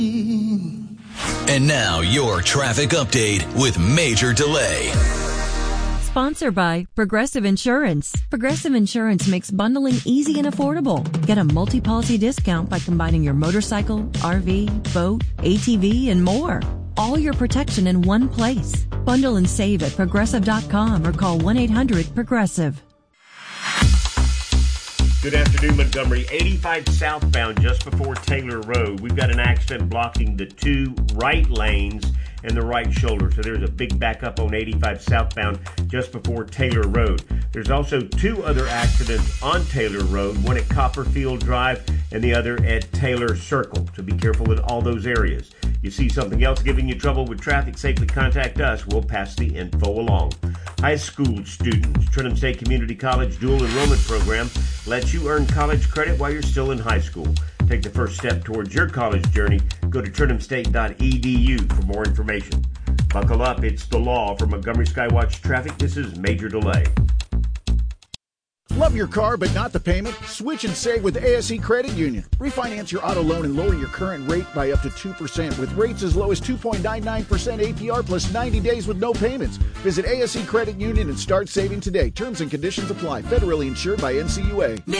And now your traffic update with Major Delay. Sponsored by Progressive Insurance. Progressive Insurance makes bundling easy and affordable. Get a multi-policy discount by combining your motorcycle, RV, boat, ATV, and more. All your protection in one place. Bundle and save at Progressive.com or call 1-800-PROGRESSIVE. Good afternoon, Montgomery. 85 southbound just before Taylor Road. We've got an accident blocking the two right lanes and the right shoulder. So there's a big backup on 85 southbound just before Taylor Road. There's also two other accidents on Taylor Road, one at Copperfield Drive and the other at Taylor Circle. So be careful in all those areas. You see something else giving you trouble with traffic, safely contact us. We'll pass the info along. High school students, Trenton State Community College dual enrollment program lets you earn college credit while you're still in high school. Take the first step towards your college journey. Go to TrentonState.edu for more information. Buckle up, it's the law. For Montgomery Skywatch Traffic, this is Major Delay. Love your car but not the payment? Switch and save with ASE Credit Union. Refinance your auto loan and lower your current rate by up to 2% with rates as low as 2.99% APR plus 90 days with no payments. Visit ASE Credit Union and start saving today. Terms and conditions apply. Federally insured by NCUA.